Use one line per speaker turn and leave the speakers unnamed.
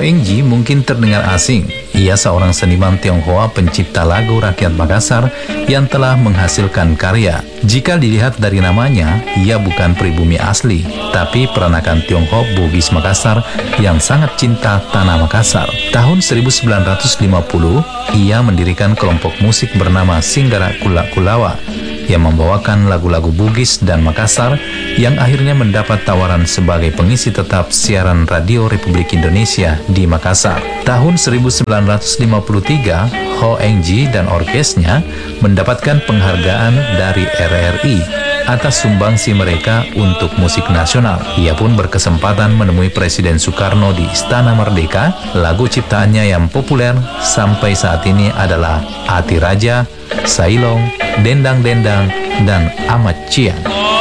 Eng Ji mungkin terdengar asing. Ia seorang seniman Tionghoa pencipta lagu rakyat Makassar yang telah menghasilkan karya. Jika dilihat dari namanya, ia bukan pribumi asli, tapi peranakan Tionghoa Bugis Makassar yang sangat cinta tanah Makassar. Tahun 1950, ia mendirikan kelompok musik bernama Singgara Kula Kulawa yang membawakan lagu-lagu Bugis dan Makassar yang akhirnya mendapat tawaran sebagai pengisi tetap siaran radio Republik Indonesia di Makassar. Tahun 1953, Ho Eng Ji dan orkesnya mendapatkan penghargaan dari RRI atas sumbangsi mereka untuk musik nasional. Ia pun berkesempatan menemui Presiden Soekarno di Istana Merdeka. Lagu ciptaannya yang populer sampai saat ini adalah Ati Raja, Sailong, Dendang Dendang, dan Amat Cian.